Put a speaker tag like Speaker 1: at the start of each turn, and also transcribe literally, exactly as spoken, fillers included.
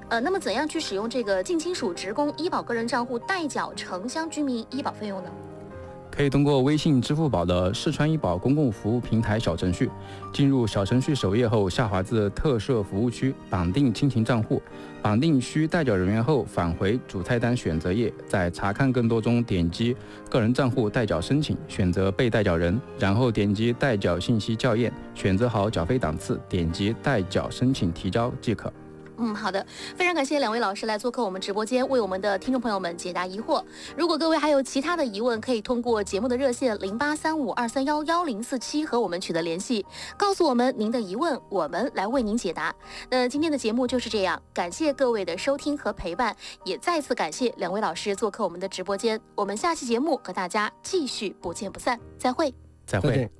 Speaker 1: 呃，那么怎样去使用这个近亲属职工医保个人账户代缴城乡居民医保费用呢？
Speaker 2: 可以通过微信、支付宝的四川医保公共服务平台小程序，进入小程序首页后，下滑至特设服务区，绑定亲情账户，绑定需代缴人员后，返回主菜单选择页，在查看更多中点击个人账户代缴申请，选择被代缴人，然后点击代缴信息校验，选择好缴费档次，点击代缴申请提交即可。
Speaker 1: 嗯，好的，非常感谢两位老师来做客我们直播间，为我们的听众朋友们解答疑惑。如果各位还有其他的疑问，可以通过节目的热线零八三五二三幺幺零四七和我们取得联系，告诉我们您的疑问，我们来为您解答。那今天的节目就是这样，感谢各位的收听和陪伴，也再次感谢两位老师做客我们的直播间。我们下期节目和大家继续不见不散，再会，
Speaker 2: 再会。